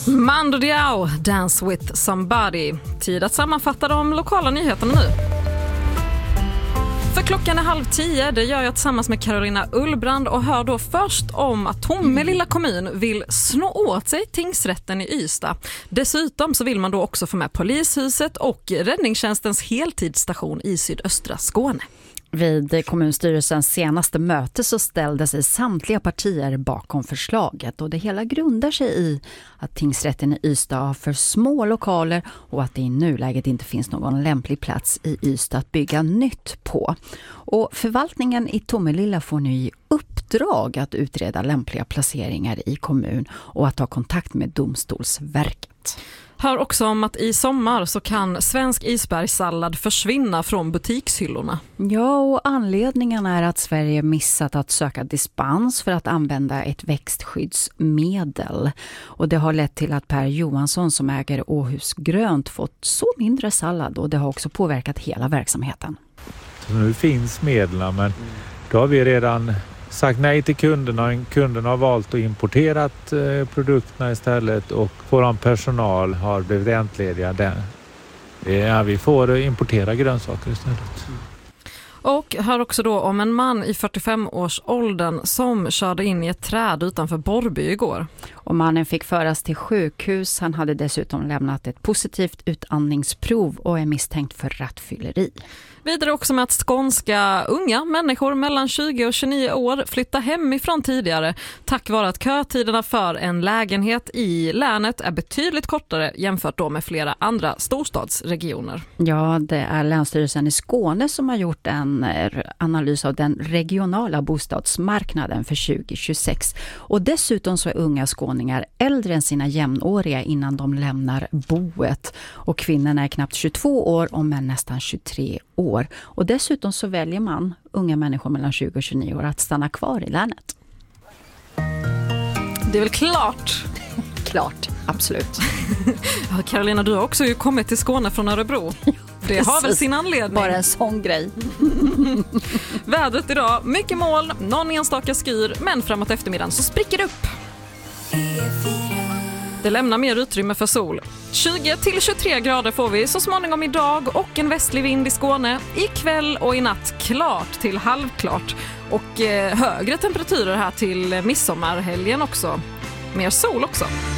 Mando Diao, Dance with somebody. Tid att sammanfatta de lokala nyheterna nu. För klockan är 9:30, det gör jag tillsammans med Carolina Ullbrand och hör då först om att Tomelilla kommun vill snå åt sig tingsrätten i Ystad. Dessutom så vill man då också få med polishuset och räddningstjänstens heltidsstation i sydöstra Skåne. Vid kommunstyrelsens senaste möte så ställde sig samtliga partier bakom förslaget och det hela grundar sig i att tingsrätten i Ystad har för små lokaler och att det i nuläget inte finns någon lämplig plats i Ystad att bygga nytt på. Och förvaltningen i Tomelilla får nu i uppdrag att utreda lämpliga placeringar i kommun och att ta kontakt med Domstolsverket. Hör också om att i sommar så kan svensk isbergssallad försvinna från butikshyllorna. Ja, och anledningen är att Sverige missat att söka dispens för att använda ett växtskyddsmedel. Och det har lett till att Per Johansson som äger Åhus Grönt fått så mindre sallad och det har också påverkat hela verksamheten. Så nu finns medlen men då har vi redan sagt nej till kunderna. Kunderna har valt att importera produkterna istället och vår personal har blivit entlediga. Vi får importera grönsaker istället. Och hör också då om en man i 45-årsåldern som körde in i ett träd utanför Borrby igår. Och mannen fick föras till sjukhus. Han hade dessutom lämnat ett positivt utandningsprov och är misstänkt för rattfylleri. Vidare också med att skånska unga människor mellan 20 och 29 år flyttar hemifrån tidigare tack vare att kötiderna för en lägenhet i länet är betydligt kortare jämfört då med flera andra storstadsregioner. Ja, det är Länsstyrelsen i Skåne som har gjort en analys av den regionala bostadsmarknaden för 2026. Och dessutom så är unga skåningar äldre än sina jämnåriga innan de lämnar boet. Och kvinnorna är knappt 22 år och män nästan 23 år. Och dessutom så väljer man unga människor mellan 20 och 29 år att stanna kvar i länet. Det är väl klart? Klart, absolut. Ja, Carolina, du har också ju kommit till Skåne från Örebro. Det har väl sin anledning. Bara en sån grej. Vädret idag, mycket moln, någon enstaka skyr, men framåt eftermiddagen så spricker det upp. Det lämnar mer utrymme för sol. 20-23 grader får vi så småningom idag och en västlig vind i Skåne. Ikväll och i natt klart till halvklart. Och högre temperaturer här till midsommarhelgen också. Mer sol också.